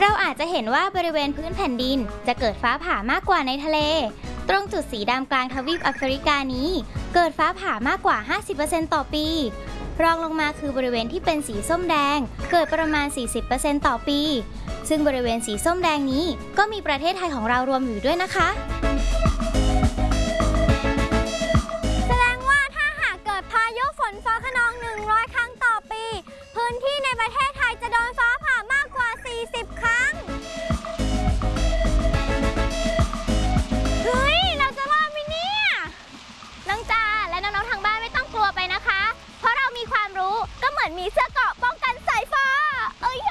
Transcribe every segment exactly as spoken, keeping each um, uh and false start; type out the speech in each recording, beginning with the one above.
เราอาจจะเห็นว่าบริเวณพื้นแผ่นดินจะเกิดฟ้าผ่ามากกว่าในทะเลตรงจุดสีดำกลางทวีปแอฟริกานี้เกิดฟ้าผ่ามากกว่า ห้าสิบเปอร์เซ็นต์ ต่อปีรองลงมาคือบริเวณที่เป็นสีส้มแดงเกิดประมาณ สี่สิบเปอร์เซ็นต์ ต่อปีซึ่งบริเวณสีส้มแดงนี้ก็มีประเทศไทยของเรารวมอยู่ด้วยนะคะแสดงว่าถ้าหากเกิดพายุฝนฟ้าคะนองหนึ่งร้อยครั้งต่อปีพื้นที่ในประเทศไทยจะโดนฟ้าผ่ามากกว่าสี่สิบครั้งเฮ้ยเราจะรอดไหมเนี่ยน้องจาและน้องๆทางบ้านไม่ต้องกลัวไปนะคะเพราะเรามีความรู้ก็เหมือนมีเสื้อเกราะป้องกันสายฟ้าเอ้ย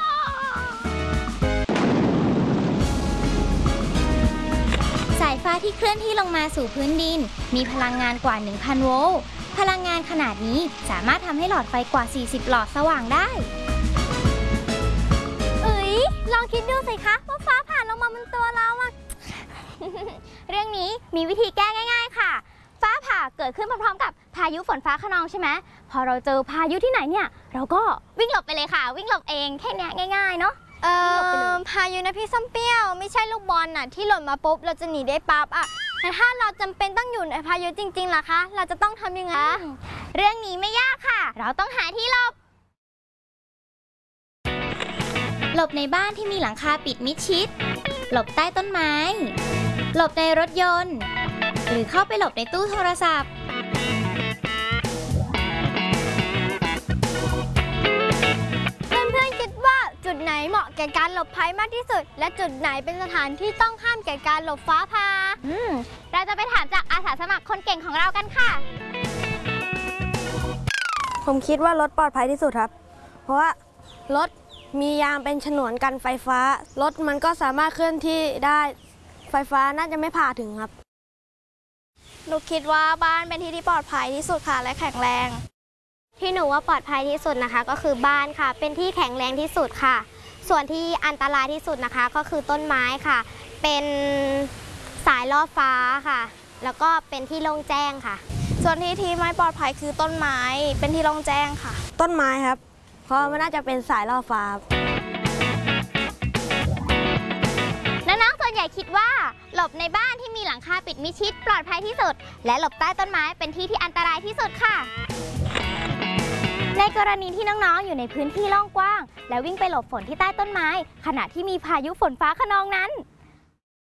สายฟ้าที่เคลื่อนที่ลงมาสู่พื้นดินมีพลังงานกว่า หนึ่งพัน โวลต์พลังงานขนาดนี้สามารถทำให้หลอดไฟกว่า สี่สิบ หลอดสว่างได้เอ้ยลองคิดดูสิคะว่าฟ้าผ่าลงมาบนตัวเราอะเรื่องนี้มีวิธีแก้ง่ายๆค่ะฟ้าผ่าเกิดขึ้นพร้อมๆกับพายุฝนฟ้าคะนองใช่ไหมพอเราเจอพายุที่ไหนเนี่ยเราก็วิ่งหลบไปเลยค่ะวิ่งหลบเองแค่นี้ง่ายๆเนาะเออพายุนะพี่ส้มเปรี้ยวไม่ใช่ลูกบอลน่ะที่หล่นมาปุ๊บเราจะหนีได้ปั๊บอะแต่ถ้าเราจำเป็นต้องอยู่ในพายุจริงๆล่ะคะเราจะต้องทำยังไงเรื่องนี้ไม่ยากค่ะเราต้องหาที่หลบหลบในบ้านที่มีหลังคาปิดมิดชิดหลบใต้ต้นไม้หลบในรถยนต์หรือเข้าไปหลบในตู้โทรศัพท์เพื่อนๆคิดว่าจุดไหนเหมาะแก่การหลบภัยมากที่สุดและจุดไหนเป็นสถานที่ต้องห้ามแก่การหลบฟ้าผ่าอืมเราจะไปถามจากอาสาสมัครคนเก่งของเรากันค่ะผมคิดว่ารถปลอดภัยที่สุดครับเพราะว่ารถมียางเป็นฉนวนกันไฟฟ้ารถมันก็สามารถเคลื่อนที่ได้ไฟฟ้าน่าจะไม่ผ่าถึงครับหนูคิดว่าบ้านเป็นที่ที่ปลอดภัยที่สุดค่ะและแข็งแรงที่หนูว่าปลอดภัยที่สุดนะคะก็คือบ้านค่ะเป็นที่แข็งแรงที่สุดค่ะส่วนที่อันตรายที่สุดนะคะก็คือต้นไม้ค่ะเป็นสายล่อฟ้าค่ะแล้วก็เป็นที่โล่งแจ้งค่ะส่วนที่ที่ไม่ปลอดภัยคือต้นไม้เป็นที่โล่งแจ้งค่ะต้นไม้ครับเพราะมันน่าจะเป็นสายล่อฟ้าน้องๆส่วนใหญ่คิดว่าหลบในบ้านที่มีหลังคาปิดมิดชิดปลอดภัยที่สุดและหลบใต้ต้นไม้เป็นที่ที่อันตรายที่สุดค่ะในกรณีที่น้องๆอยู่ในพื้นที่โล่งกว้างและวิ่งไปหลบฝนที่ใต้ต้นไม้ขณะที่มีพายุฝนฟ้าคะนองนั้น